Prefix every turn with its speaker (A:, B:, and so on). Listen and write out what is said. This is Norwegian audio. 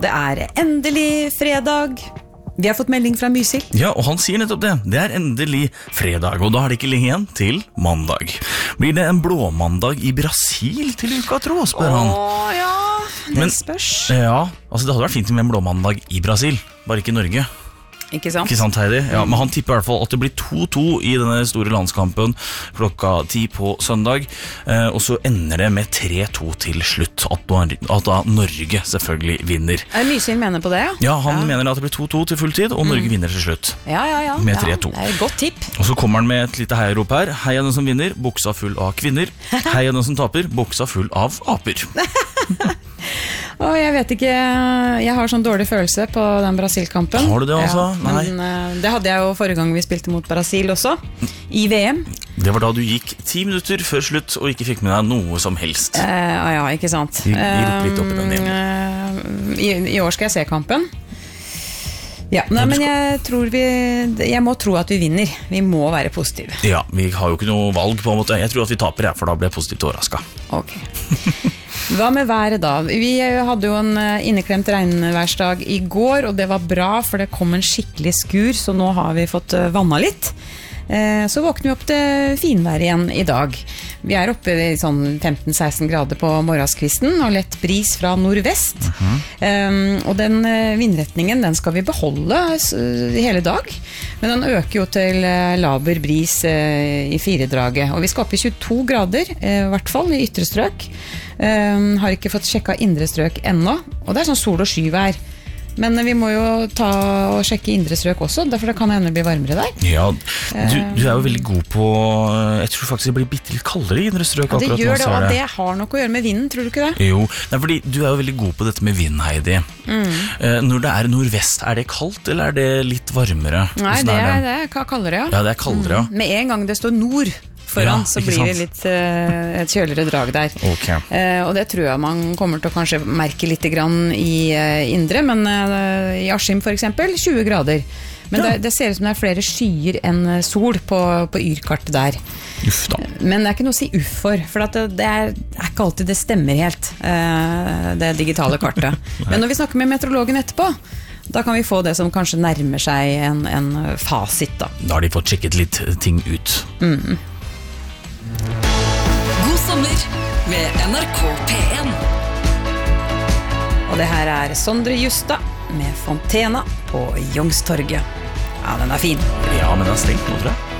A: Og det endelig fredag. Vi har fått melding fra Mysil.
B: Ja, og han sier nettopp det. Det endelig fredag, og da det ikke lenge igjen til mandag. Blir det en blåmandag I Brasil til uka, tro, spør han.
A: Ja, det spørs.
B: Ja, altså det hadde vært fint med en blåmandag I Brasil, bare ikke I Norge.
A: Ikke sant?
B: Ikke sant, Heidi? Ja, men han tipper I hvert fall at det blir 2-2 I denne store landskampen klokka 10 på søndag, og så ender det med 3-2 til slutt, at da Norge selvfølgelig vinner.
A: Mysil mener på det, ja?
B: Ja, han mener at det blir 2-2 til fulltid, og Norge vinner til slutt.
A: Ja.
B: Med 3-2.
A: Det et godt tipp.
B: Og så kommer han med et lite heiarop her. Heia den som vinner, buksa full av kvinner. Heia den som taper, buksa full av aper.
A: Jeg vet ikke, jeg har sånn dårlig følelse på den Brasil-kampen.
B: Har du det altså?
A: Ja, men det hadde jeg jo forrige gang vi spilte mot Brasil også, I VM.
B: Det var da du gikk 10 minutter før slutt og ikke fikk med deg noe som helst.
A: Ja, ikke sant.
B: Vi litt opp I den igjen.
A: I år skal jeg se kampen. Ja, men jeg må tro at vi vinner. Vi må være positive.
B: Ja, vi har jo ikke noe valg på en måte. Jeg tror at vi taper, for da blir jeg positivt overrasket.
A: Ok. Hva med været da? Vi hadde jo en inneklemt regnværsdag I går, og det var bra, for det kom en skikkelig skur, så nå har vi fått vannet litt. Så våkner vi opp til finvær igjen I dag. Vi oppe I sånn 15-16 grader på morgenskvisten, og lett bris fra nordvest. Og den vindretningen, den skal vi beholde hele dag, men den øker jo til laber bris I 4-draget, og vi skal opp I 22 grader, I hvert fall I ytre strøk. Har ikke fått sjekket indre strøk ennå, og det sånn sol og skyvær. Men vi må jo ta og sjekke indre strøk også, derfor det kan hende bli varmere der.
B: Ja, du jo veldig god på, jeg tror faktisk det blir bitte litt kaldere I indre strøk akkurat nå.
A: Det gjør det, og det har nok å gjøre med vinden, tror du ikke det?
B: Jo, fordi du jo veldig god på dette med vind, Heidi. Når det nordvest, det kaldt, eller det litt varmere?
A: Nei, det kaldere, ja.
B: Ja, det kaldere, ja.
A: Med en gang det står nord foran, så blir det litt et kjøligere drag der.
B: Okay.
A: Og det tror jeg man kommer til å kanskje merke litt grann I indre, men I Askim for eksempel, 20 grader. Men det ser ut som det flere skyer enn sol på yrkartet der.
B: Uff da.
A: Men det ikke noe å si uff for at det ikke alltid det stemmer helt, det digitale kartet. Men når vi snakker med meteorologen etterpå, da kan vi få det som kanskje nærmer seg en fasit da.
B: Da har de fått sjekket litt ting ut.
C: God sommer med NRK P1.
A: Og det her Sondre Justad med Fontena på Youngstorget. Ja, den fin.
B: Ja, men den stengt nå, tror jeg.